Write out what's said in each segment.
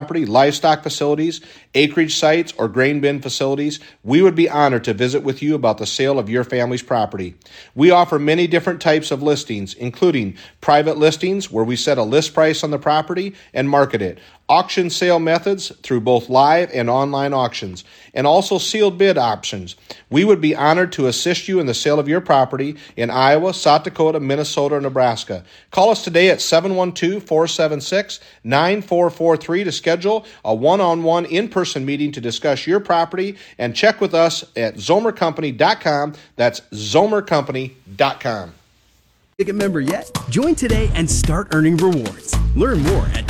property, livestock facilities, acreage sites, or grain bin facilities, we would be honored to visit with you about the sale of your family's property. We offer many different types of listings, including private listings where we set a list price on the property and market it, auction sale methods through both live and online auctions, and also sealed bid options. We would be honored to assist you in the sale of your property in Iowa, South Dakota, Minnesota, or Nebraska. Call us today at 712-476-9443 to schedule a one-on-one in-person meeting to discuss your property, and check with us at zomercompany.com. That's zomercompany.com. Ticket member yet? Join today and start earning rewards. Learn more at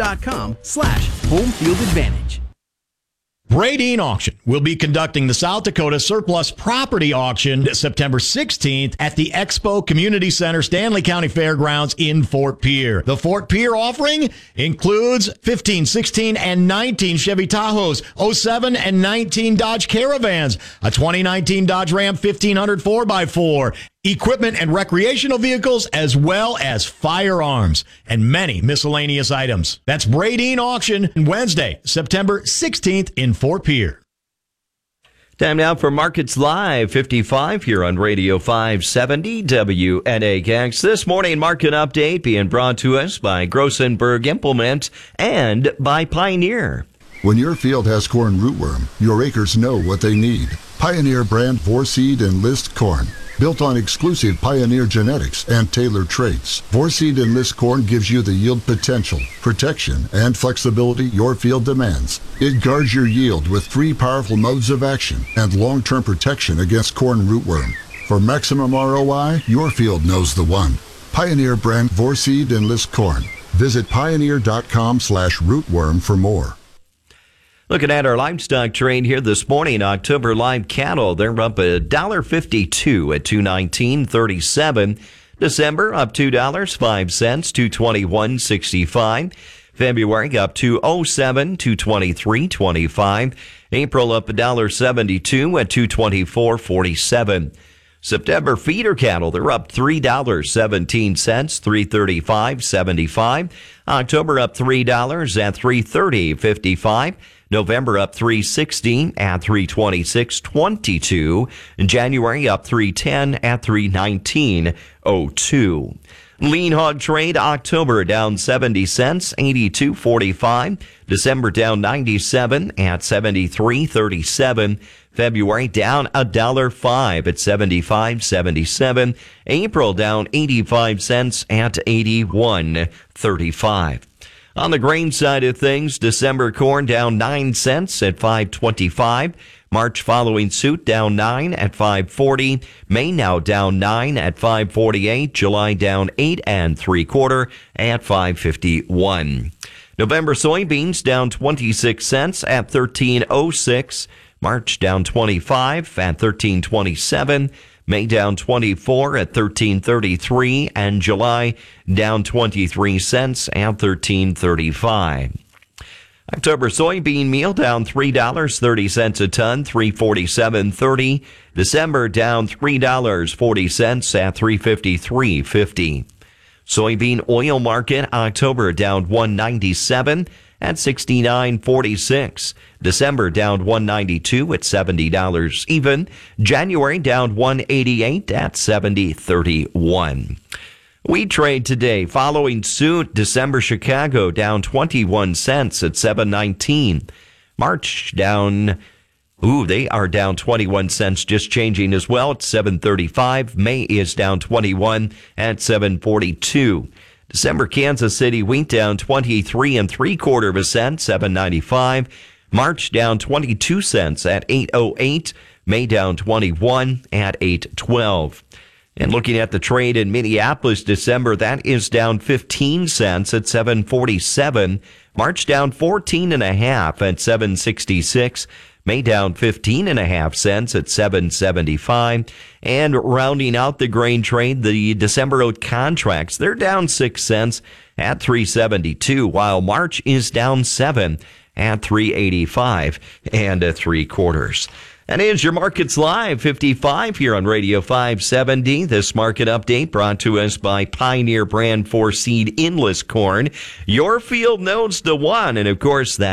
twins.com/homefieldadvantage. Bradeen Auction will be conducting the South Dakota Surplus Property Auction September 16th at the Expo Community Center, Stanley County Fairgrounds in Fort Pierre. The Fort Pierre offering includes 15, 16, and 19 Chevy Tahoes, 07 and 19 Dodge Caravans, a 2019 Dodge Ram 1500 4x4, equipment and recreational vehicles, as well as firearms and many miscellaneous items. That's Bradeen Auction, Wednesday, September 16th in Fort Pierre. Time now for Markets Live 55 here on Radio 570 WNAX. This morning, market update being brought to us by Grossenberg Implement and by Pioneer. When your field has corn rootworm, your acres know what they need. Pioneer brand 4-seed Enlist corn. Built on exclusive Pioneer genetics and tailored traits, 4-seed Enlist corn gives you the yield potential, protection, and flexibility your field demands. It guards your yield with 3 powerful modes of action and long-term protection against corn rootworm. For maximum ROI, your field knows the one. Pioneer brand 4-seed Enlist corn. Visit pioneer.com/rootworm for more. Looking at our livestock trade here this morning, October live cattle, they're up $1.52 at $219.37. December up $2.05, $221.65. February up $2.07, $223.25. April up $1.72 at $224.47. September feeder cattle, they're up $3.17, $335.75. October up $3 at $330.55. November up $3.16 at $326.22. January up $3.10 at $319.02. Lean hog trade, October down 70 cents, 82.45. December down 97 at 73.37. February down $1.05 at 75.77. April down 85 cents at 81.35. On the grain side of things, December corn down 9 cents at 5.25. March following suit down 9 at 5.40. May now down 9 at 5.48. July down 8 3/4 at 5.51. November soybeans down 26 cents at 13.06. March down 25 at 13.27. May down 24 at 13.33, and July down 23 cents at 13.35. October soybean meal down $3.30 a ton, 347.30. December down $3.40 at 353.50. Soybean oil market, October down $1.97 at 69.46. December down $1.92 at $70 even. January down $1.88 at 70.31. We trade today following suit. December Chicago down 21 cents at 7.19. March down, they are down 21 cents, just changing as well at 7.35. May is down 21 at 7.42. December Kansas City wheat down 23 3/4 cents, 7.95. March down 22 cents at 8.08. May down 21 at 8.12. And looking at the trade in Minneapolis, December, that is down 15 cents at 7.47. March down 14.5 at 7.66. May down 15.5 cents at 7.75. And rounding out the grain trade, the December oat contracts, they're down 6 cents at 3.72, while March is down 7 at 3.85 3/4. That is your Markets Live 55 here on Radio 570. This market update brought to us by Pioneer brand 4-seed Enlist corn. Your field knows the one, and of course that